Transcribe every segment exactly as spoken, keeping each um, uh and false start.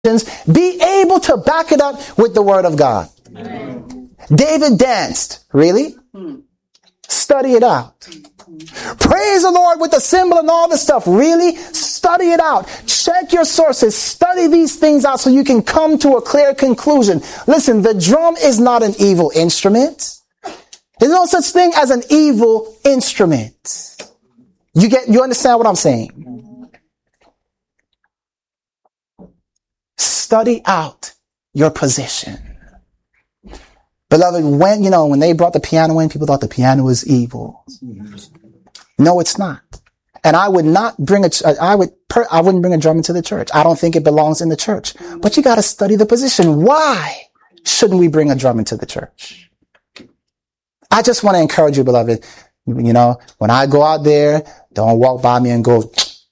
be able to back it up with the word of God. Amen. David danced. Really? Hmm. Study it out. Praise the Lord with the cymbal and all this stuff. Really? Study it out. Check your sources. Study these things out so you can come to a clear conclusion. Listen, the drum is not an evil instrument. There's no such thing as an evil instrument. You get, you understand what I'm saying? Study out your position. Beloved, when, you know, when they brought the piano in, people thought the piano was evil. No, it's not. And I would not bring a, I would, per, I wouldn't bring a drum into the church. I don't think it belongs in the church. But you got to study the position. Why shouldn't we bring a drum into the church? I just want to encourage you, beloved. You know, when I go out there, don't walk by me and go,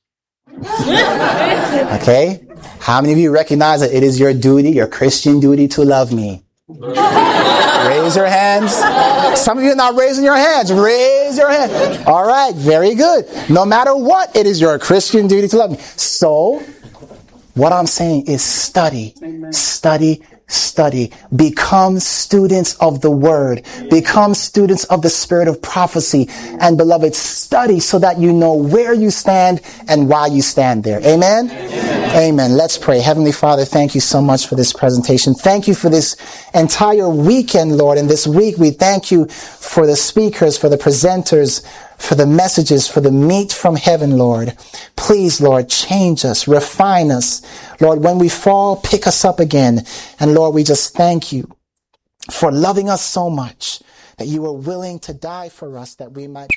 okay? How many of you recognize that it is your duty, your Christian duty, to love me? Raise your hands. Some of you are not raising your hands. Raise your hand. All right, very good. No matter what, it is your Christian duty to love me. So, what I'm saying is study, Amen. study, study. Become students of the word. Become students of the spirit of prophecy. And beloved, study so that you know where you stand and why you stand there. Amen? Amen. Amen. Let's pray. Heavenly Father, thank you so much for this presentation. Thank you for this entire weekend, Lord. And this week, we thank you for the speakers, for the presenters, for the messages, for the meat from heaven, Lord. Please, Lord, change us, refine us. Lord, when we fall, pick us up again. And Lord, we just thank you for loving us so much that you were willing to die for us that we might.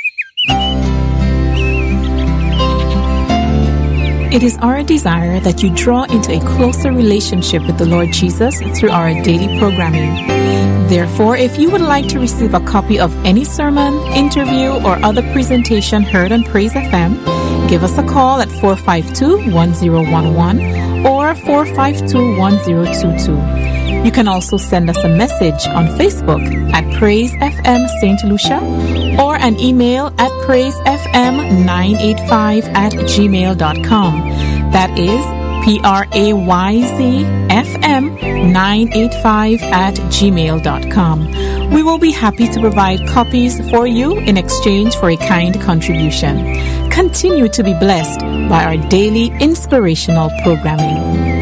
It is our desire that you draw into a closer relationship with the Lord Jesus through our daily programming. Therefore, if you would like to receive a copy of any sermon, interview, or other presentation heard on Praise F M, give us a call at four five two, one zero one one or four five two, one zero two two. You can also send us a message on Facebook at Praise F M Saint Lucia or an email at praise f m nine eight five at gmail dot com. That is P R A Y Z F M nine eight five at gmail dot com. We will be happy to provide copies for you in exchange for a kind contribution. Continue to be blessed by our daily inspirational programming.